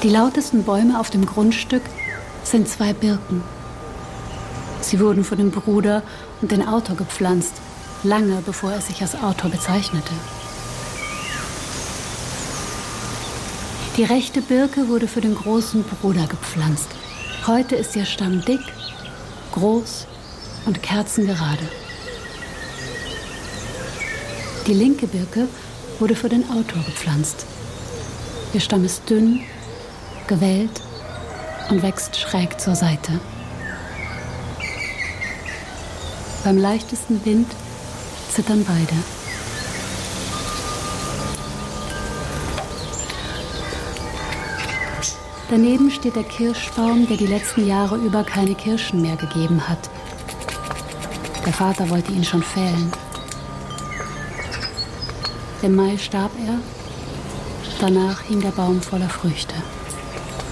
Die lautesten Bäume auf dem Grundstück sind 2 Birken. Sie wurden von dem Bruder und den Autor gepflanzt, lange bevor er sich als Autor bezeichnete. Die rechte Birke wurde für den großen Bruder gepflanzt. Heute ist ihr Stamm dick, groß und kerzengerade. Die linke Birke wurde für den Autor gepflanzt. Ihr Stamm ist dünn, gewellt und wächst schräg zur Seite. Beim leichtesten Wind zittern beide. Daneben steht der Kirschbaum, der die letzten Jahre über keine Kirschen mehr gegeben hat. Der Vater wollte ihn schon fällen. Im Mai starb er, danach hing der Baum voller Früchte.